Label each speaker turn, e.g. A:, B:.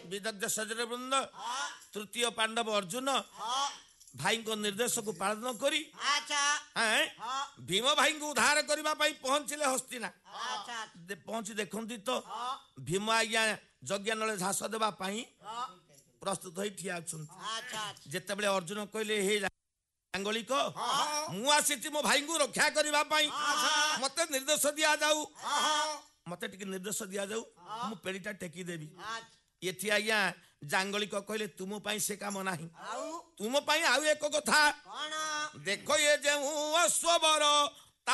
A: विदग्ध सजन वृंद तृतीय पांडव अर्जुन भाई को निर्देश को पालन करी भीम भाई को उद्धार करने पहुंचले हस्तिना पहुंची देखती तो भीम आज्ञा यज्ञ नले झास देवा प्रस्तुत हो ठिया जिते अर्जुन कहले हे जांगलिक मु आसी मो भाई को रक्षा करने मत निर्देश दि जाऊ मत निर्देश दि जाऊ मु पेड़ीटा टेकी देवी ये आज्ञा जांगलिक कहले तुम से काम ना तुम आउ एक कथा देख ये जो अश्वबर